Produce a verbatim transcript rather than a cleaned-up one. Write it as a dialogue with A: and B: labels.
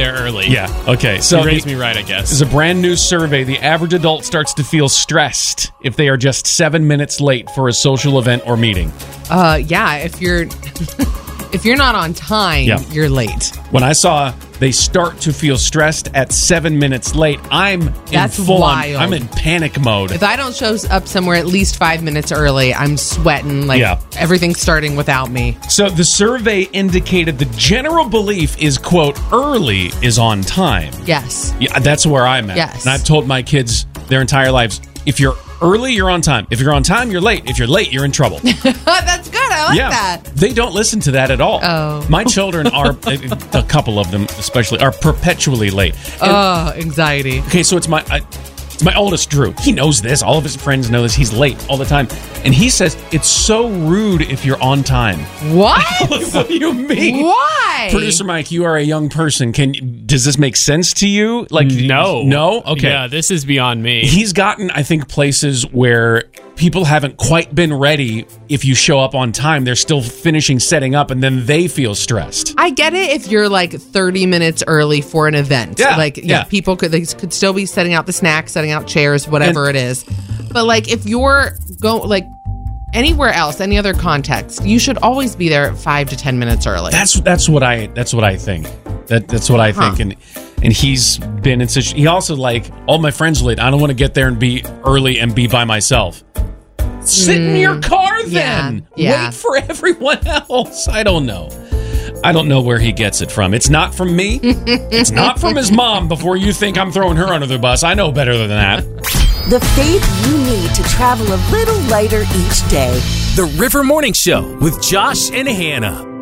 A: there early.
B: Yeah. Okay. So
A: you raised
B: the,
A: me right, I guess.
B: This is a brand new survey. The average adult starts to feel stressed if they are just seven minutes late for a social event or meeting.
C: Uh, yeah. If you're if you're not on time,
B: Yeah.
C: you're late.
B: When I saw they start to feel stressed at seven minutes late, I'm
C: That's
B: in full
C: wild.
B: on, I'm in panic mode.
C: If I don't show up somewhere at least five minutes early, I'm sweating like
B: Yeah.
C: everything's starting without me.
B: So the survey indicated the general belief is, quote, early is on time.
C: Yes.
B: Yeah, that's where I'm at.
C: Yes.
B: And I've told my kids their entire lives, if you're early, you're on time. If you're on time, you're late. If you're late, you're in trouble.
C: That's good. I like
B: yeah.
C: that.
B: They don't listen to that at all.
C: Oh.
B: My children are, a couple of them especially, are perpetually late. And-
C: Oh, anxiety.
B: Okay, so it's my I, it's my oldest, Drew. He knows this. All of his friends know this. He's late all the time. And he says, it's so rude if you're on time.
C: What?
B: What do you mean?
C: Why?
B: Producer Mike, you are a young person. Can Does this make sense to you? Like,
A: No.
B: No? Okay.
A: Yeah, this is beyond me.
B: He's gotten, I think, places where people haven't quite been ready. If you show up on time, they're still finishing setting up, and then they feel stressed.
C: I get it if you're like thirty minutes early for an event.
B: Yeah,
C: Like, yeah,
B: yeah.
C: people could they could still be setting out the snacks, setting out chairs, whatever
B: And-
C: it is. But like if you're go like anywhere else, any other context, you should always be there five to ten minutes early.
B: That's that's what I that's what I think. That that's what I
C: Huh.
B: think. And and he's been in such. He also like all my friends are late. I don't want to get there and be early and be by myself. Sit in your car then.
C: Yeah, yeah.
B: Wait for everyone else. I don't know. I don't know where he gets it from. It's not from me. It's not from his mom. Before you think I'm throwing her under the bus, I know better than that.
D: The faith you need to travel a little lighter each day.
E: The River Morning Show with Josh and Hannah.